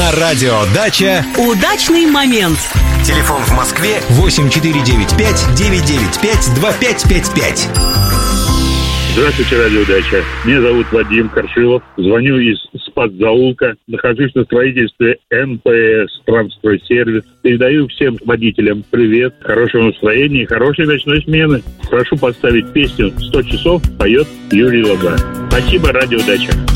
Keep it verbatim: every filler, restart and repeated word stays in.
На радио «Дача» удачный момент. Телефон в Москве восемь четыре девять пять девять девять пять два пять пять пять. Здравствуйте, радио «Дача». Меня зовут Вадим Коршилов. Звоню из спецзаулка. Нахожусь на строительстве эн пэ эс «Трансстройсервис». Передаю всем водителям привет, хорошего настроения и хорошей ночной смены. Прошу поставить песню «сто часов» поет Юрий Лоза. Спасибо, радио «Дача».